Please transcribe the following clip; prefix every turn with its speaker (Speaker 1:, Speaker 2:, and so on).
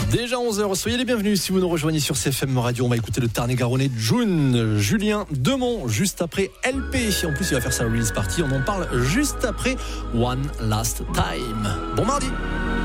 Speaker 1: Déjà 11h, soyez les bienvenus si vous nous rejoignez sur CFM Radio. On va écouter le Tarn-et-Garonnais June, Julien Demont, juste après LP. En plus, il va faire sa release party. On en parle juste après One Last Time. Bon mardi.